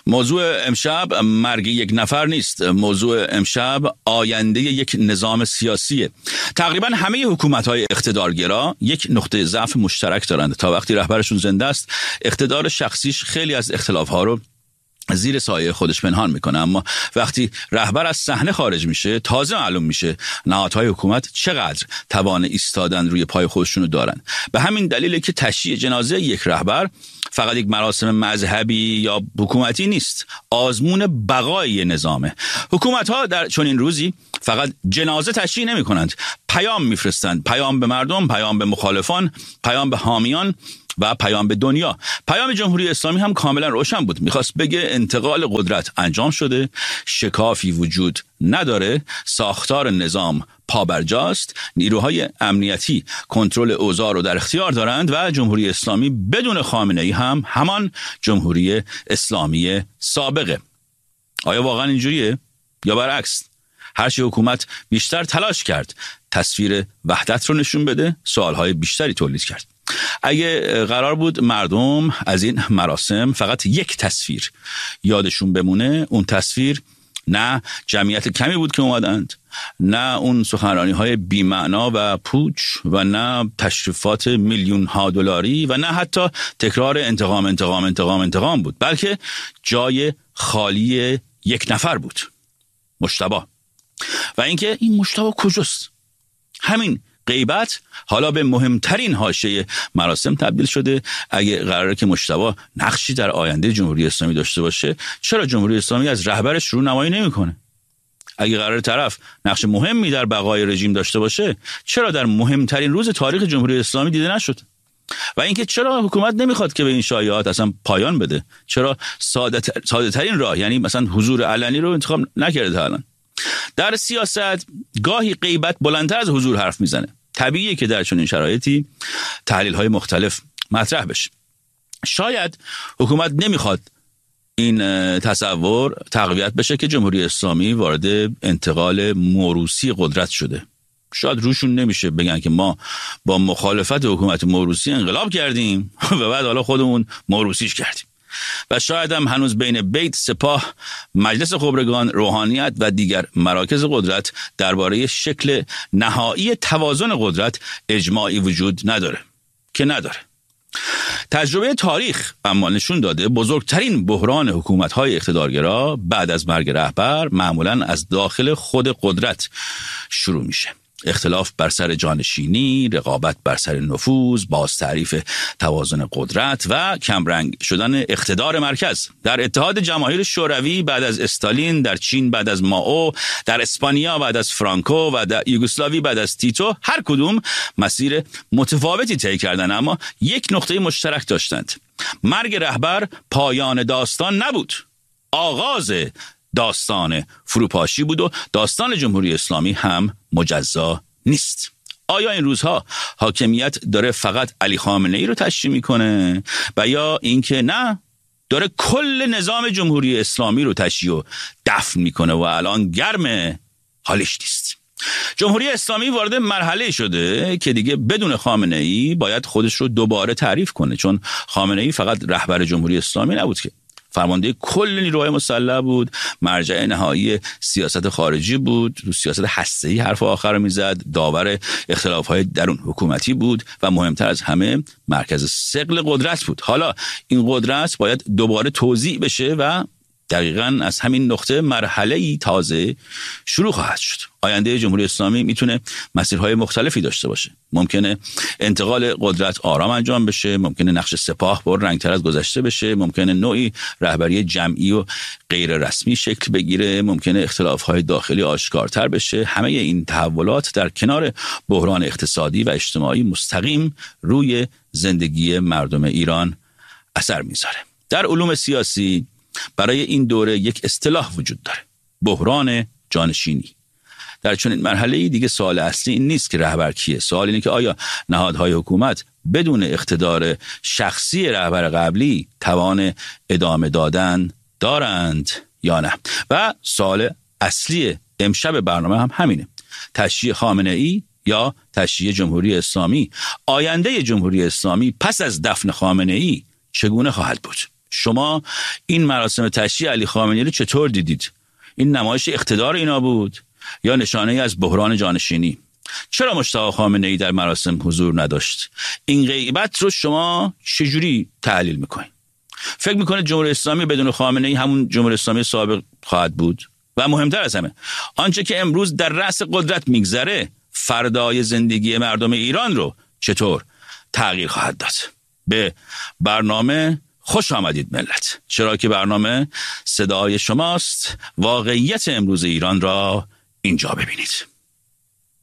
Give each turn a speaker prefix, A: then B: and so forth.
A: موضوع امشب مرگ یک نفر نیست. موضوع امشب آینده یک نظام سیاسیه. تقریبا همه حکومت‌های اقتدارگرا یک نقطه ضعف مشترک دارند. تا وقتی رهبرشون زنده است، اقتدار شخصیش خیلی از اختلاف‌ها رو زیر سایه خودش پنهان میکنه، اما وقتی رهبر از صحنه خارج میشه تازه معلوم میشه نهادهای حکومت چقدر توان ایستادن روی پای خودشونو دارن. به همین دلیله که تشییع جنازه یک رهبر فقط یک مراسم مذهبی یا حکومتی نیست، آزمون بقای نظامه. حکومت‌ها در چنین روزی فقط جنازه تشییع نمی‌کنند، پیام میفرستند، پیام به مردم، پیام به مخالفان، پیام به حامیان و پیام به دنیا. پیام جمهوری اسلامی هم کاملا روشن بود. میخواست بگه انتقال قدرت انجام شده، شکافی وجود نداره، ساختار نظام پابرجاست، نیروهای امنیتی کنترل اوضاع رو در اختیار دارند و جمهوری اسلامی بدون خامنه‌ای هم همان جمهوری اسلامی سابقه. آیا واقعا اینجوریه؟ یا برعکس؟ هرچی حکومت بیشتر تلاش کرد تصویر وحدت رو نشون بده، سوالهای بیشتری تولید کرد. اگه قرار بود مردم از این مراسم فقط یک تصویر یادشون بمونه، اون تصویر نه جمعیت کمی بود که اومدند، نه اون سخنرانی های بی‌معنا و پوچ و نه تشریفات میلیون ها دلاری و نه حتی تکرار انتقام انتقام انتقام انتقام بود، بلکه جای خالی یک نفر بود، مجتبی. و اینکه این مجتبی کجاست؟ همین غیبت حالا به مهمترین حاشیه مراسم تبدیل شده. اگه قراره که مجتبی نقشی در آینده جمهوری اسلامی داشته باشه، چرا جمهوری اسلامی از رهبرش رونمایی نمیکنه؟ اگه قراره طرف نقش مهمی در بقای رژیم داشته باشه، چرا در مهمترین روز تاریخ جمهوری اسلامی دیده نشد؟ و اینکه چرا حکومت نمیخواد که به این شایعات اصلا پایان بده؟ چرا ساده ترین راه، یعنی مثلا حضور علنی رو انتخاب نکرده تا الان؟ در سیاست گاهی غیبت بلندتر از حضور حرف میزنه. طبیعیه که در چنین شرایطی تحلیل‌های مختلف مطرح بشه. شاید حکومت نمیخواد این تصور تقویت بشه که جمهوری اسلامی وارد انتقال موروثی قدرت شده. شاید روشون نمیشه بگن که ما با مخالفت حکومت موروثی انقلاب کردیم و بعد حالا خودمون موروثیش کردیم. و شاید هم هنوز بین بیت، سپاه، مجلس خبرگان، روحانیت و دیگر مراکز قدرت درباره شکل نهایی توازن قدرت اجماعی وجود نداره که نداره. تجربه تاریخ اما نشون داده بزرگترین بحران حکومت‌های اقتدارگرا بعد از مرگ رهبر معمولاً از داخل خود قدرت شروع میشه. اختلاف بر سر جانشینی، رقابت بر سر نفوذ، باز تعریف توازن قدرت و کمرنگ شدن اقتدار مرکز. در اتحاد جماهیر شوروی بعد از استالین، در چین بعد از مائو، در اسپانیا بعد از فرانکو و در یوگسلاوی بعد از تیتو، هر کدوم مسیر متفاوتی طی کردن، اما یک نقطه مشترک داشتند: مرگ رهبر پایان داستان نبود، آغاز داستان فروپاشی بود و داستان جمهوری اسلامی هم مجزا نیست. آیا این روزها حاکمیت داره فقط علی خامنه‌ای رو تشییع میکنه و یا اینکه نه، داره کل نظام جمهوری اسلامی رو تشییع و دفن میکنه و الان گرم حالش نیست؟ جمهوری اسلامی وارد مرحله شده که دیگه بدون خامنه‌ای باید خودش رو دوباره تعریف کنه، چون خامنه‌ای فقط رهبر جمهوری اسلامی نبود که فرمانده کل نیروهای مسلح بود، مرجع نهایی سیاست خارجی بود، تو سیاست هسته‌ای حرف آخر رو میزد، داور اختلاف‌های درون حکومتی بود و مهمتر از همه مرکز ثقل قدرت بود. حالا این قدرت باید دوباره توزیع بشه و دقیقاً از همین نقطه مرحله‌ای تازه شروع خواهد شد. آینده جمهوری اسلامی میتونه مسیرهای مختلفی داشته باشه. ممکنه انتقال قدرت آرام انجام بشه، ممکنه نقش سپاه پر رنگتر از گذشته بشه، ممکنه نوعی رهبری جمعی و غیر رسمی شکل بگیره، ممکنه اختلافهای داخلی آشکارتر بشه. همه این تحولات در کنار بحران اقتصادی و اجتماعی مستقیم روی زندگی مردم ایران اثر میذاره. در علوم سیاسی برای این دوره یک اصطلاح وجود داره: بحران جانشینی. در چنین مرحله‌ای دیگه سوال اصلی این نیست که رهبر کیه، سوال اینه که آیا نهادهای حکومت بدون اقتدار شخصی رهبر قبلی توان ادامه دادن دارند یا نه. و سوال اصلی امشب برنامه هم همینه: تشییع خامنه‌ای یا تشییع جمهوری اسلامی؟ آینده جمهوری اسلامی پس از دفن خامنه‌ای چگونه خواهد بود؟ شما این مراسم تشییع علی خامنه‌ای رو چطور دیدید؟ این نمایش اقتدار اینا بود یا نشانه ای از بحران جانشینی؟ چرا مجتبی خامنه‌ای در مراسم حضور نداشت؟ این غیبت رو شما چجوری تحلیل میکنید؟ فکر میکنید جمهوری اسلامی بدون خامنه‌ای همون جمهوری اسلامی سابق خواهد بود؟ و مهمتر از همه، آنچه که امروز در رأس قدرت میگذره فردای زندگی مردم ایران رو چطور تغییر خواهد داد؟ به برنامه خوش آمدید ملت، چرا که برنامه صدای شماست. واقعیت امروز ایران را اینجا ببینید.